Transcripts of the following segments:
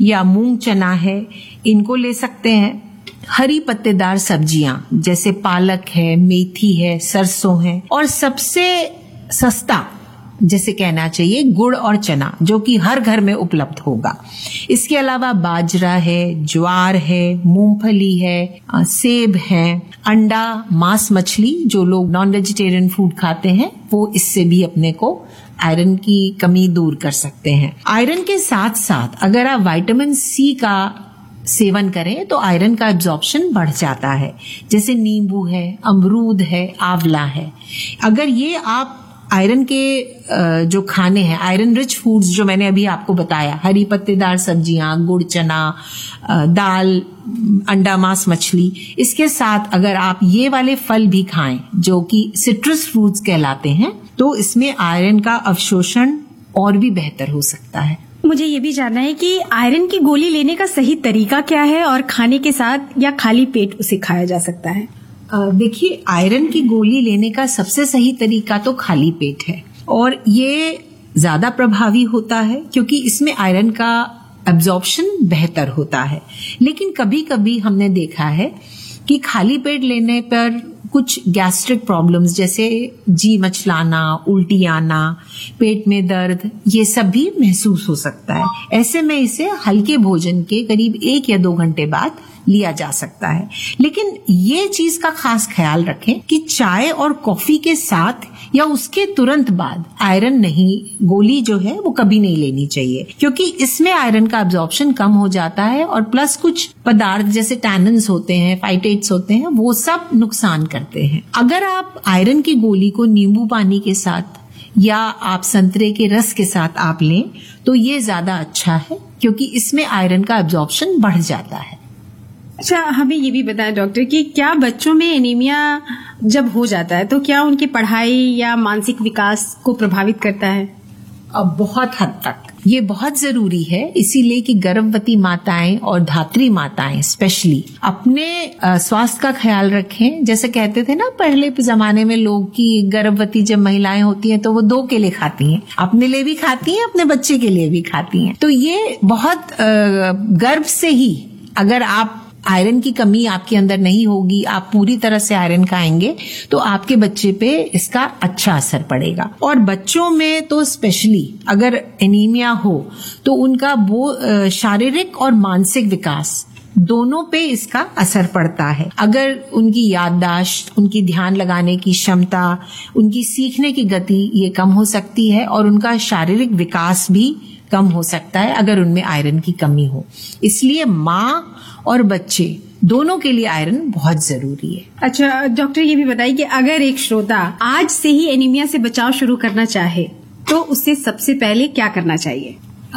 या मूंग चना है, इनको ले सकते हैं। हरी पत्तेदार सब्जियां जैसे पालक है, मेथी है, सरसों है, और सबसे सस्ता जैसे कहना चाहिए गुड़ और चना, जो कि हर घर में उपलब्ध होगा। इसके अलावा बाजरा है, ज्वार है, मूंगफली है, सेब है, अंडा, मांस, मछली, जो लोग नॉन वेजिटेरियन फूड खाते हैं वो इससे भी अपने को आयरन की कमी दूर कर सकते हैं। आयरन के साथ साथ अगर आप विटामिन सी का सेवन करें तो आयरन का एब्जॉर्प्शन बढ़ जाता है। जैसे नींबू है, अमरूद है, आंवला है। अगर ये आप आयरन के जो खाने हैं, आयरन रिच फूड्स जो मैंने अभी आपको बताया, हरी पत्तेदार सब्जियां, गुड़ चना, दाल, अंडा, मांस, मछली, इसके साथ अगर आप ये वाले फल भी खाएं जो कि सिट्रस फ्रूट्स कहलाते हैं, तो इसमें आयरन का अवशोषण और भी बेहतर हो सकता है। मुझे ये भी जानना है कि आयरन की गोली लेने का सही तरीका क्या है और खाने के साथ या खाली पेट उसे खाया जा सकता है? देखिए, आयरन की गोली लेने का सबसे सही तरीका तो खाली पेट है, और ये ज्यादा प्रभावी होता है क्योंकि इसमें आयरन का एब्जॉर्प्शन बेहतर होता है। लेकिन कभी कभी हमने देखा है कि खाली पेट लेने पर कुछ गैस्ट्रिक प्रॉब्लम्स जैसे जी मचलाना, उल्टी आना, पेट में दर्द, ये सब भी महसूस हो सकता है। ऐसे में इसे हल्के भोजन के करीब 1 या 2 घंटे बाद लिया जा सकता है। लेकिन ये चीज का खास ख्याल रखें कि चाय और कॉफी के साथ या उसके तुरंत बाद आयरन नहीं, गोली जो है वो कभी नहीं लेनी चाहिए, क्योंकि इसमें आयरन का एब्जॉर्प्शन कम हो जाता है और प्लस कुछ पदार्थ जैसे टैनिन्स होते हैं, फाइटेट्स होते हैं, वो सब नुकसान करते हैं। अगर आप आयरन की गोली को नींबू पानी के साथ या आप संतरे के रस के साथ आप लें तो ये ज्यादा अच्छा है, क्योंकि इसमें आयरन का एब्जॉर्प्शन बढ़ जाता है। अच्छा, हमें ये भी बताएं डॉक्टर कि क्या बच्चों में एनीमिया जब हो जाता है तो क्या उनकी पढ़ाई या मानसिक विकास को प्रभावित करता है? अब बहुत हद तक ये बहुत जरूरी है, इसीलिए कि गर्भवती माताएं और धात्री माताएं स्पेशली अपने स्वास्थ्य का ख्याल रखें। जैसे कहते थे ना पहले जमाने में लोग कि गर्भवती जब महिलाएं होती हैं तो वो 2 केले खाती हैं, अपने लिए भी खाती हैं, अपने बच्चे के लिए भी खाती हैं। तो ये बहुत गर्भ से ही अगर आप आयरन की कमी आपके अंदर नहीं होगी, आप पूरी तरह से आयरन खाएंगे तो आपके बच्चे पे इसका अच्छा असर पड़ेगा। और बच्चों में तो स्पेशली अगर एनीमिया हो तो उनका वो शारीरिक और मानसिक विकास दोनों पे इसका असर पड़ता है। अगर उनकी याददाश्त, उनकी ध्यान लगाने की क्षमता, उनकी सीखने की गति ये कम हो सकती है, और उनका शारीरिक विकास भी कम हो सकता है अगर उनमें आयरन की कमी हो। इसलिए माँ और बच्चे दोनों के लिए आयरन बहुत जरूरी है। अच्छा डॉक्टर, ये भी बताइए कि अगर एक श्रोता आज से ही एनीमिया से बचाव शुरू करना चाहे तो उससे सबसे पहले क्या करना चाहिए?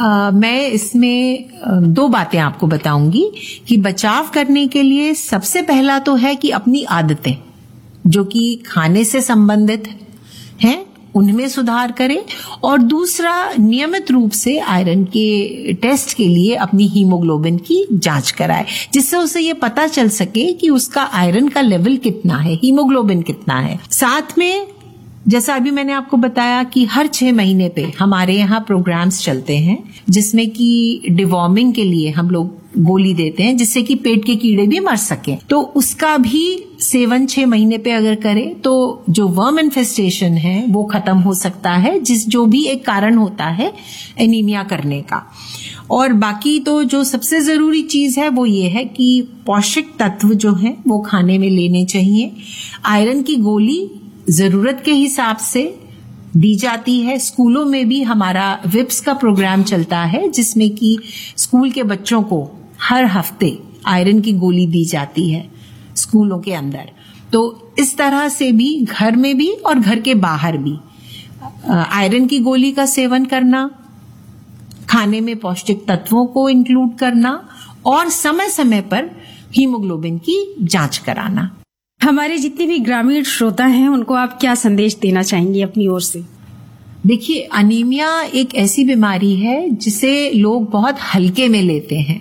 मैं इसमें 2 बातें आपको बताऊंगी कि बचाव करने के लिए सबसे पहला तो है कि अपनी आदतें जो कि खाने से संबंधित हैं उनमें सुधार करें, और दूसरा नियमित रूप से आयरन के टेस्ट के लिए अपनी हीमोग्लोबिन की जांच कराए, जिससे उसे ये पता चल सके कि उसका आयरन का लेवल कितना है, हीमोग्लोबिन कितना है। साथ में जैसा अभी मैंने आपको बताया कि हर 6 महीने पे हमारे यहाँ प्रोग्राम्स चलते हैं जिसमें कि डिवॉर्मिंग के लिए हम लोग गोली देते हैं जिससे कि पेट के कीड़े भी मर सके, तो उसका भी सेवन 6 महीने पे अगर करें तो जो वर्म इन्फेस्टेशन है वो खत्म हो सकता है, जो भी एक कारण होता है एनीमिया करने का। और बाकी तो जो सबसे जरूरी चीज है वो ये है कि पौष्टिक तत्व जो है वो खाने में लेने चाहिए। आयरन की गोली जरूरत के हिसाब से दी जाती है। स्कूलों में भी हमारा विप्स का प्रोग्राम चलता है जिसमें कि स्कूल के बच्चों को हर हफ्ते आयरन की गोली दी जाती है स्कूलों के अंदर। तो इस तरह से भी घर में भी और घर के बाहर भी आयरन की गोली का सेवन करना, खाने में पौष्टिक तत्वों को इंक्लूड करना और समय समय पर हीमोग्लोबिन की जांच कराना। हमारे जितने भी ग्रामीण श्रोता हैं उनको आप क्या संदेश देना चाहेंगी अपनी ओर से? देखिए, अनीमिया एक ऐसी बीमारी है जिसे लोग बहुत हल्के में लेते हैं,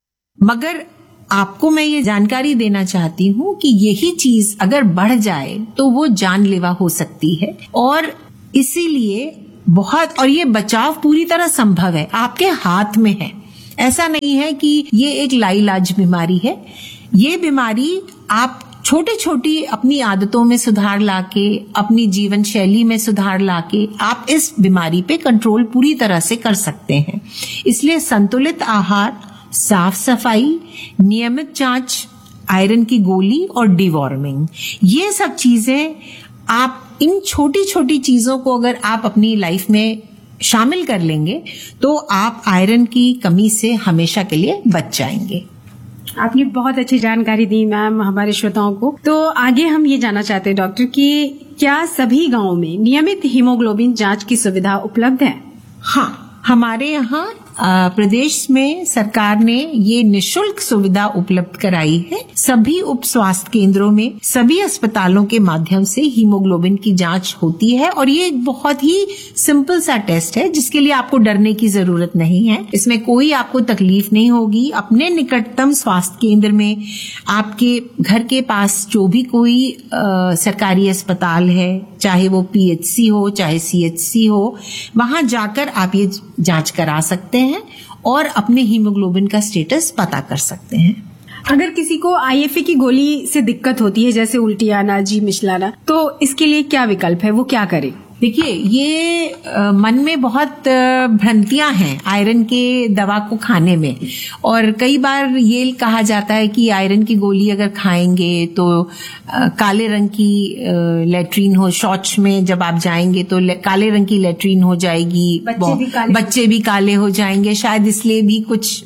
मगर आपको मैं ये जानकारी देना चाहती हूँ कि यही चीज अगर बढ़ जाए तो वो जानलेवा हो सकती है, और इसीलिए और ये बचाव पूरी तरह संभव है, आपके हाथ में है। ऐसा नहीं है कि ये एक लाइलाज बीमारी है। ये बीमारी आप छोटी छोटी अपनी आदतों में सुधार लाके, अपनी जीवन शैली में सुधार लाके आप इस बीमारी पे कंट्रोल पूरी तरह से कर सकते हैं। इसलिए संतुलित आहार, साफ सफाई, नियमित जांच, आयरन की गोली और डिवॉर्मिंग, ये सब चीजें आप, इन छोटी छोटी चीजों को अगर आप अपनी लाइफ में शामिल कर लेंगे तो आप आयरन की कमी से हमेशा के लिए बच जाएंगे। आपने बहुत अच्छी जानकारी दी मैम हमारे श्रोताओं को। तो आगे हम ये जानना चाहते हैं डॉक्टर कि क्या सभी गांवों में नियमित हीमोग्लोबिन जांच की सुविधा उपलब्ध है? हाँ, हमारे यहाँ प्रदेश में सरकार ने ये निशुल्क सुविधा उपलब्ध कराई है। सभी उप स्वास्थ्य केंद्रों में, सभी अस्पतालों के माध्यम से हीमोग्लोबिन की जांच होती है और ये एक बहुत ही सिंपल सा टेस्ट है जिसके लिए आपको डरने की जरूरत नहीं है। इसमें कोई आपको तकलीफ नहीं होगी। अपने निकटतम स्वास्थ्य केंद्र में, आपके घर के पास जो भी कोई सरकारी अस्पताल है, चाहे वो PHC हो चाहे CHC हो, वहां जाकर आप ये जांच करा सकते हैं और अपने हीमोग्लोबिन का स्टेटस पता कर सकते हैं। अगर किसी को IFA की गोली से दिक्कत होती है, जैसे उल्टी आना, जी मिचलाना, तो इसके लिए क्या विकल्प है, वो क्या करे? देखिए, ये मन में बहुत भ्रांतियां हैं आयरन के दवा को खाने में, और कई बार ये कहा जाता है कि आयरन की गोली अगर खाएंगे तो काले रंग की लेट्रिन हो, शौच में जब आप जाएंगे तो काले रंग की लेट्रिन हो जाएगी, बच्चे भी काले हो जाएंगे। शायद इसलिए भी कुछ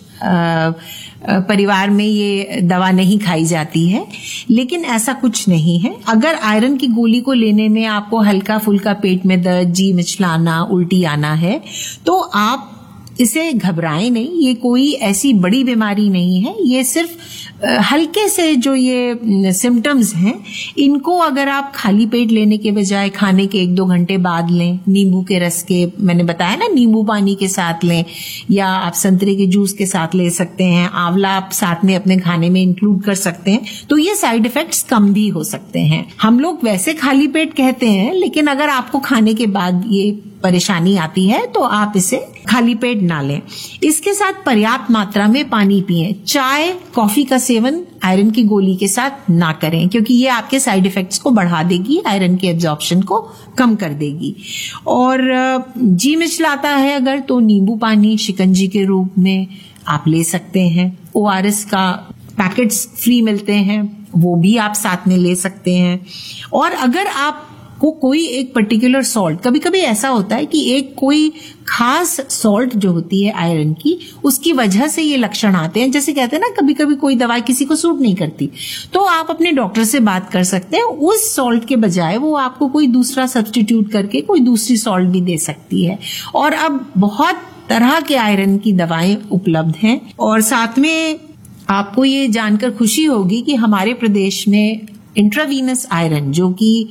परिवार में ये दवा नहीं खाई जाती है, लेकिन ऐसा कुछ नहीं है। अगर आयरन की गोली को लेने में आपको हल्का फुल्का पेट में दर्द, जी मिचलाना, उल्टी आना है तो आप इसे घबराएं नहीं। ये कोई ऐसी बड़ी बीमारी नहीं है। ये सिर्फ हल्के से जो ये सिम्टम्स हैं, इनको अगर आप खाली पेट लेने के बजाय खाने के 1-2 घंटे बाद लें, नींबू के रस के, मैंने बताया ना, नींबू पानी के साथ लें, या आप संतरे के जूस के साथ ले सकते हैं, आंवला आप साथ में अपने खाने में इंक्लूड कर सकते हैं, तो ये साइड इफेक्ट्स कम भी हो सकते हैं। हम लोग वैसे खाली पेट कहते हैं, लेकिन अगर आपको खाने के बाद ये परेशानी आती है तो आप इसे खाली पेट ना लें। इसके साथ पर्याप्त मात्रा में पानी पिएं। चाय, कॉफी का सेवन आयरन की गोली के साथ ना करें, क्योंकि ये आपके साइड इफेक्ट्स को बढ़ा देगी, आयरन के एब्जॉर्प्शन को कम कर देगी। और जी मिचलाता है अगर, तो नींबू पानी शिकंजी के रूप में आप ले सकते हैं। ORS का पैकेट्स फ्री मिलते हैं, वो भी आप साथ में ले सकते हैं। और अगर आप को कोई एक पर्टिकुलर सॉल्ट, कभी कभी ऐसा होता है कि एक कोई खास सॉल्ट जो होती है आयरन की, उसकी वजह से ये लक्षण आते हैं, जैसे कहते हैं ना कभी कभी कोई दवाई किसी को सूट नहीं करती, तो आप अपने डॉक्टर से बात कर सकते हैं। उस सॉल्ट के बजाय वो आपको कोई दूसरा सब्स्टिट्यूट करके कोई दूसरी सॉल्ट भी दे सकती है। और अब बहुत तरह के आयरन की दवाएं उपलब्ध हैं। और साथ में आपको ये जानकर खुशी होगी कि हमारे प्रदेश में इंट्रावीनस आयरन, जो कि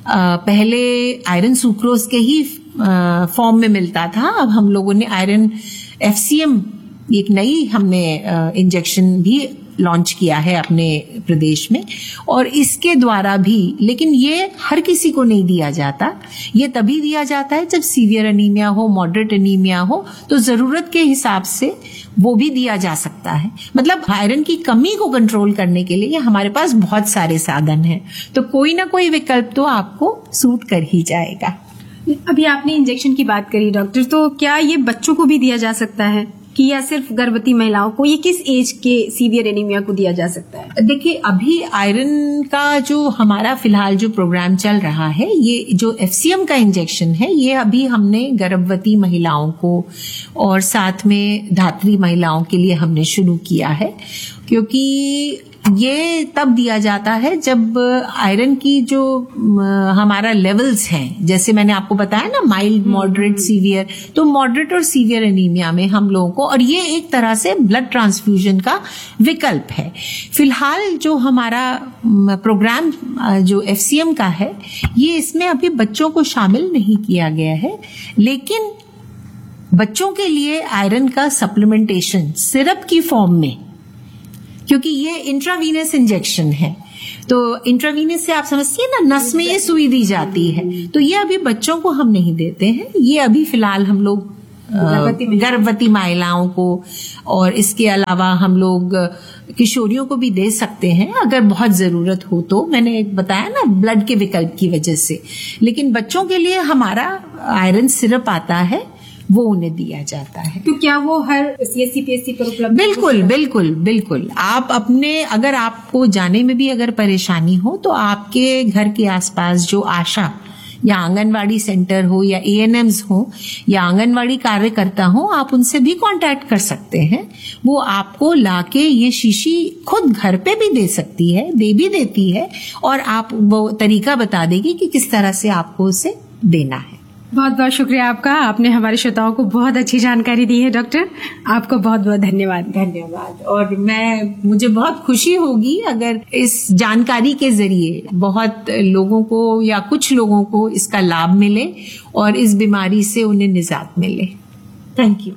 पहले आयरन सुक्रोज के ही फॉर्म में मिलता था, अब हम लोगों ने आयरन FCM, एक नई हमने इंजेक्शन भी लॉन्च किया है अपने प्रदेश में, और इसके द्वारा भी, लेकिन ये हर किसी को नहीं दिया जाता। ये तभी दिया जाता है जब सीवियर एनीमिया हो, मॉडरेट एनीमिया हो, तो जरूरत के हिसाब से वो भी दिया जा सकता है। मतलब आयरन की कमी को कंट्रोल करने के लिए हमारे पास बहुत सारे साधन हैं, तो कोई ना कोई विकल्प तो आपको सूट कर ही जाएगा। अभी आपने इंजेक्शन की बात करी डॉक्टर, तो क्या ये बच्चों को भी दिया जा सकता है कि या सिर्फ गर्भवती महिलाओं को? ये किस एज के सीवियर एनीमिया को दिया जा सकता है? देखिए, अभी आयरन का जो हमारा फिलहाल जो प्रोग्राम चल रहा है, ये जो FCM का इंजेक्शन है, ये अभी हमने गर्भवती महिलाओं को और साथ में धात्री महिलाओं के लिए हमने शुरू किया है, क्योंकि ये तब दिया जाता है जब आयरन की जो हमारा लेवल्स हैं, जैसे मैंने आपको बताया ना, माइल्ड, मॉडरेट, सीवियर, तो मॉडरेट और सीवियर एनीमिया में हम लोगों को, और ये एक तरह से ब्लड ट्रांसफ्यूजन का विकल्प है। फिलहाल जो हमारा प्रोग्राम जो FCM का है, ये इसमें अभी बच्चों को शामिल नहीं किया गया है, लेकिन बच्चों के लिए आयरन का सप्लीमेंटेशन सिरप की फॉर्म में, क्योंकि ये इंट्रावीनस इंजेक्शन है, तो इंट्रावीनस से आप समझती है ना, नस में ये सुई दी जाती है, तो ये अभी बच्चों को हम नहीं देते हैं। ये अभी फिलहाल हम लोग गर्भवती महिलाओं को, और इसके अलावा हम लोग किशोरियों को भी दे सकते हैं अगर बहुत जरूरत हो तो। मैंने बताया ना ब्लड के विकल्प की वजह से। लेकिन बच्चों के लिए हमारा आयरन सिरप आता है, वो उन्हें दिया जाता है। तो क्या वो हर CSC PSC पर उपलब्ध? बिल्कुल बिल्कुल बिल्कुल। आप अपने, अगर आपको जाने में भी अगर परेशानी हो तो आपके घर के आसपास जो आशा या आंगनवाड़ी सेंटर हो या ANMs हो या आंगनवाड़ी कार्यकर्ता हो, आप उनसे भी कांटेक्ट कर सकते हैं। वो आपको लाके ये शीशी खुद घर पे भी दे सकती है, दे भी देती है, और आप वो तरीका बता देगी कि किस तरह से आपको उसे देना है। बहुत बहुत शुक्रिया आपका, आपने हमारे श्रोताओं को बहुत अच्छी जानकारी दी है डॉक्टर, आपको बहुत बहुत धन्यवाद। धन्यवाद। और मुझे बहुत खुशी होगी अगर इस जानकारी के जरिए बहुत लोगों को या कुछ लोगों को इसका लाभ मिले और इस बीमारी से उन्हें निजात मिले। Thank you.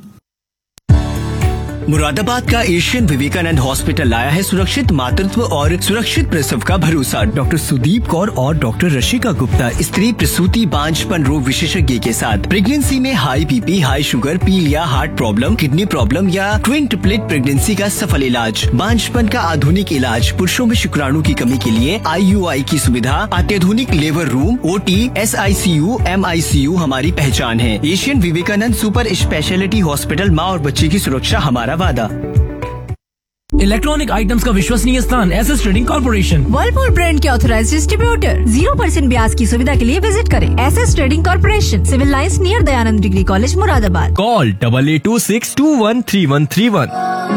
मुरादाबाद का एशियन विवेकानंद हॉस्पिटल लाया है सुरक्षित मातृत्व और सुरक्षित प्रसव का भरोसा। डॉक्टर सुदीप कौर और डॉक्टर रशिका गुप्ता स्त्री प्रसूति बांझपन रोग विशेषज्ञ के साथ प्रेगनेंसी में हाई BP, हाई शुगर, पीलिया, हार्ट प्रॉब्लम, किडनी प्रॉब्लम या ट्विन ट्रिपलेट प्रेगनेंसी का सफल इलाज, बांझपन का आधुनिक इलाज, पुरुषों में शुक्राणु की कमी के लिए IUI की सुविधा, अत्याधुनिक labour room, OT, SICU, MICU हमारी पहचान है। Asian Vivekananda super speciality hospital, माँ और बच्चे की सुरक्षा हमारा वादा। इलेक्ट्रॉनिक आइटम्स का विश्वसनीय स्थान SS trading corporation, Whirlpool brand के ऑथराइज्ड डिस्ट्रीब्यूटर। 0% ब्याज की सुविधा के लिए विजिट करें SS trading corporation, civil lines near Dayanand degree college, Moradabad. Call 8826213131।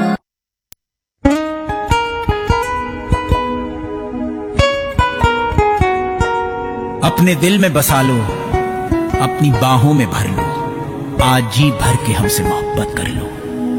अपने दिल में बसा लो, अपनी बाहों में भर लो, आज जी भर के हमसे मोहब्बत कर लो।